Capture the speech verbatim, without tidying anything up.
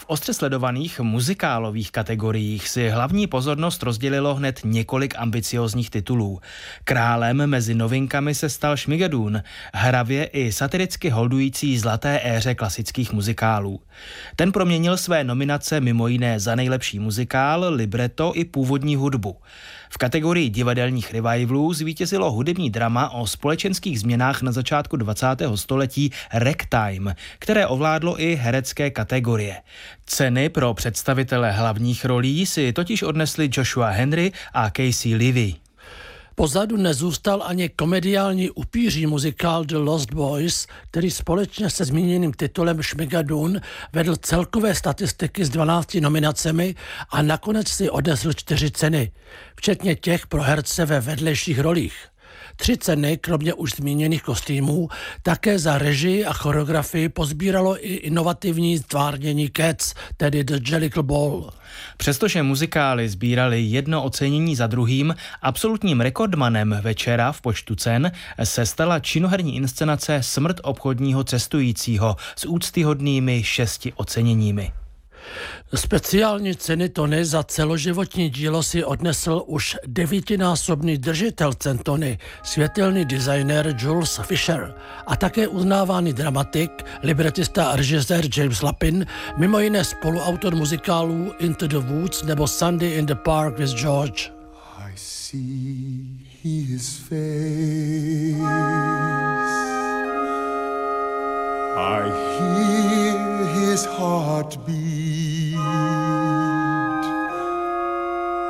ostře sledovaných muzikálových kategoriích si hlavní pozornost rozdělilo hned několik ambiciózních titulů. Králem mezi novinkami se stal Šmigedún, hravě i satiricky holdující zlaté éře klasických muzikálů. Ten proměnil své nominace mimo jiné za nejlepší muzikál, libreto i původní hudbu. V kategorii divadelních revivalů zvítězilo hudební drama o společenských změnách na začátku dvacátého století Ragtime, které ovládlo i herecké kategorie. Ceny pro představitele hlavních rolí si totiž odnesli Joshua Henry a Casey Levy. Pozadu nezůstal ani komediální upíří muzikál The Lost Boys, který společně se zmíněným titulem Šmigedún vedl celkové statistiky s dvanácti nominacemi a nakonec si odnesl čtyři ceny, včetně těch pro herce ve vedlejších rolích. Tři ceny, kromě už zmíněných kostýmů, také za režii a choreografii pozbíralo i inovativní stvárnění Cats, tedy The Jellicle Ball. Přestože muzikály sbíraly jedno ocenění za druhým, absolutním rekordmanem večera v počtu cen se stala činoherní inscenace Smrt obchodního cestujícího s úctyhodnými šesti oceněními. Speciální ceny Tony za celoživotní dílo si odnesl už devítinásobný držitel cen Tony, světelný designér Jules Fisher a také uznávaný dramatik, libretista a režisér James Lapin, mimo jiné spoluautor muzikálů Into the Woods nebo Sunday in the Park with George. I see his face, I hear his heartbeat.